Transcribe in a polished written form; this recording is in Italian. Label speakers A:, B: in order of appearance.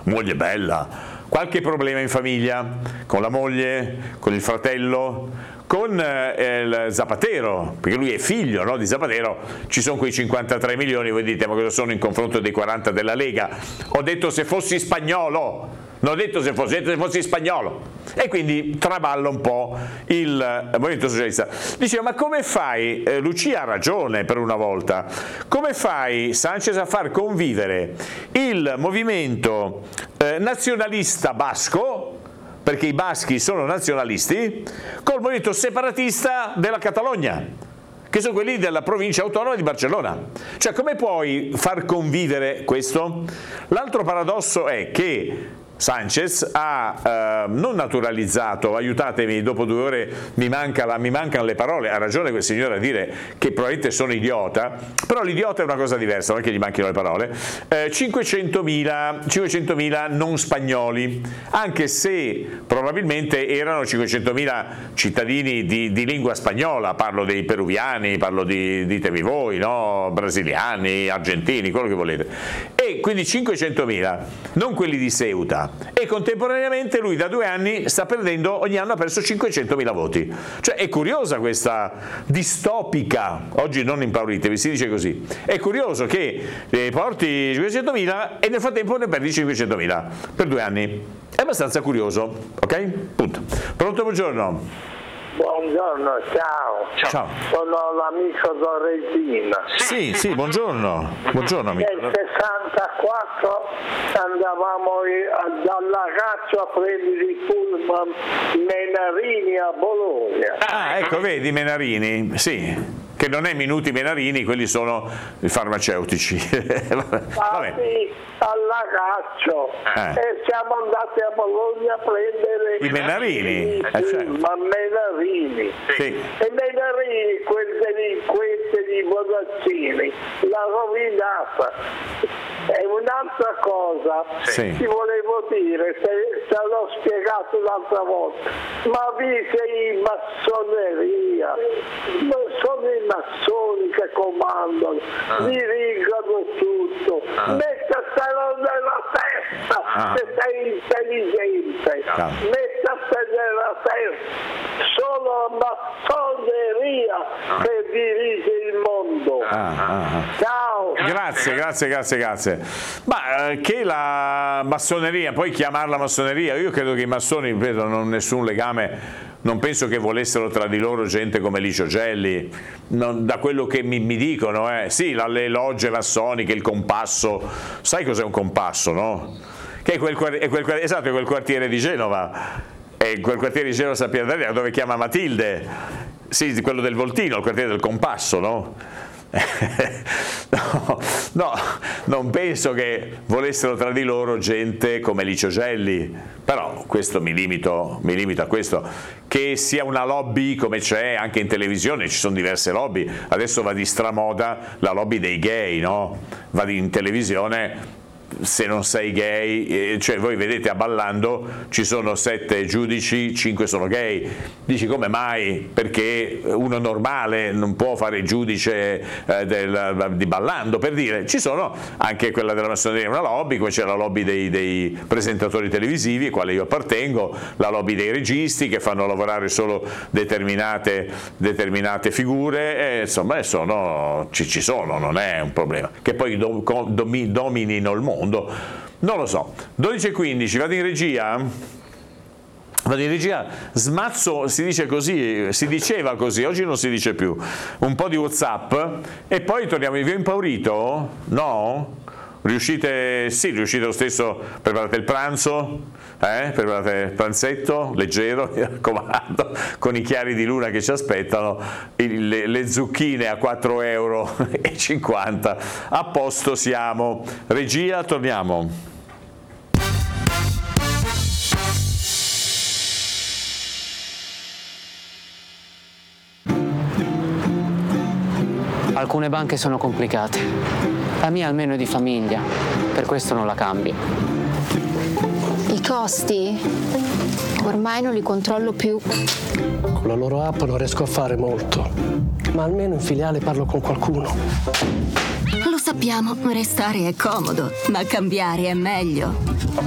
A: moglie bella, qualche problema in famiglia, con la moglie, con il fratello, con il Zapatero, perché lui è figlio, no, di Zapatero, ci sono quei 53 milioni, voi dite ma cosa sono in confronto dei 40 della Lega? Ho detto se fossi spagnolo, non ho detto se fossi spagnolo. E quindi traballa un po' il Movimento Socialista. Diceva, ma come fai, Lucia ha ragione per una volta, come fai Sanchez a far convivere il movimento nazionalista basco, perché i baschi sono nazionalisti, col movimento separatista della Catalogna, che sono quelli della provincia autonoma di Barcellona? Cioè, come puoi far convivere questo? L'altro paradosso è che Sanchez ha non naturalizzato, aiutatemi, dopo 2 ore mi mancano le parole, ha ragione quel signore a dire che probabilmente sono idiota, però l'idiota è una cosa diversa, non è che gli manchino le parole, 500.000 non spagnoli, anche se probabilmente erano 500.000 cittadini di lingua spagnola, parlo dei peruviani, parlo ditemi voi, no? Brasiliani, argentini, quello che volete, e quindi 500.000, non quelli di Ceuta. E contemporaneamente lui da 2 anni sta perdendo, ogni anno ha perso 500.000 voti. Cioè è curiosa questa distopica, oggi non impauritevi, si dice così, è curioso che porti 500.000 e nel frattempo ne perdi 500.000 per 2 anni. È abbastanza curioso, ok? Punto. Pronto, buongiorno.
B: Buongiorno, ciao. Sono l'amico Dorresina.
A: Sì, buongiorno. Buongiorno amico.
B: Nel 64 andavamo dalla Caccia a prendere il pullman Menarini a Bologna.
A: Ah, ecco, vedi Menarini, sì. Che non è Minuti Menarini, quelli sono i farmaceutici.
B: Stati alla Caccia e siamo andati a Bologna a prendere
A: i Menarini.
B: Ma Menarini.
A: Sì.
B: E Menarini, quel delinquente di Bonaccini, l'ha rovinata. E un'altra cosa, ti volevo dire, te l'ho spiegato l'altra volta, ma viste in massoneria, non sono i massoni che comandano, dirigono tutto, mettetelo nella testa se sei intelligente, mettetelo nella testa, solo massoneria che dirige il mondo. Ciao.
A: Grazie. Ma che la massoneria, poi chiamarla massoneria, io credo che i massoni, ripeto, non hanno nessun legame, non penso che volessero tra di loro gente come Licio Gelli, da quello che mi dicono, sì, le logge massoniche, il compasso, sai cos'è un compasso, no? Che è quel quartiere di Genova, e quel quartiere di Genova San Pietro dove chiama Matilde, sì, quello del Voltino, il quartiere del compasso, no? No, non penso che volessero tra di loro gente come Licio Gelli, però questo mi limito a questo, che sia una lobby come c'è anche in televisione, ci sono diverse lobby, adesso va di stramoda la lobby dei gay, no? Va in televisione, se non sei gay, cioè voi vedete a Ballando ci sono 7 giudici, 5 sono gay, dici come mai? Perché uno normale non può fare il giudice di Ballando, per dire, ci sono anche quella della massoneria, una lobby, come c'è la lobby dei presentatori televisivi, ai quali io appartengo, la lobby dei registi che fanno lavorare solo determinate figure, insomma ci sono, non è un problema, che poi dominino il mondo. Non lo so. 12:15, vado in regia, smazzo, si dice così, si diceva così, oggi non si dice più, un po' di WhatsApp e poi torniamo. Vi ho impaurito? No? Riuscite lo stesso? Preparate il pranzo? Preparate il pranzetto leggero, mi raccomando, con i chiari di luna che ci aspettano, le zucchine a 4,50 €, a posto siamo. Regia, torniamo.
C: Alcune banche sono complicate, la mia almeno è di famiglia, per questo non la cambio.
D: I costi? Ormai non li controllo più.
E: Con la loro app non riesco a fare molto, ma almeno in filiale parlo con qualcuno.
F: Lo sappiamo, restare è comodo, ma cambiare è meglio.